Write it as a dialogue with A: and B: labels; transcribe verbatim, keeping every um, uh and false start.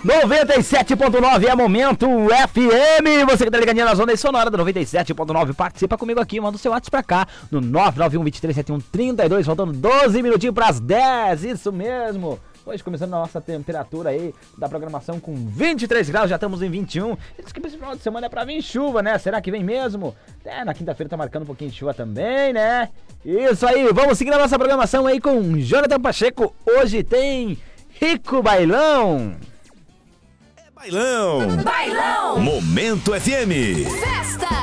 A: noventa e sete ponto nove é Momento F M. Você que tá ligadinho na zona sonora da noventa e sete ponto nove, participa comigo aqui, manda o seu WhatsApp pra cá no nove nove um, dois três sete um, três dois, faltando doze minutinhos pras dez, isso mesmo. Hoje começando a nossa temperatura aí da programação com vinte e três graus, já estamos em vinte e um. Diz que esse final de semana é pra vir chuva, né? Será que vem mesmo? É, na quinta-feira tá marcando um pouquinho de chuva também, né? Isso aí, vamos seguir a nossa programação aí com Jonathan Pacheco. Hoje tem Rico Bailão.
B: Bailão!
C: Bailão!
B: Momento F M!
C: Festa!